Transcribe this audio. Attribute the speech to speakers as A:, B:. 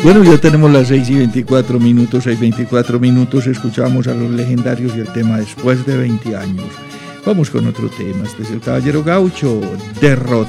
A: Bueno, ya tenemos las 6:24, 6:24, escuchamos a los legendarios y el tema Después de 20 años. Vamos con otro tema, este es el Caballero Gaucho, derrotado.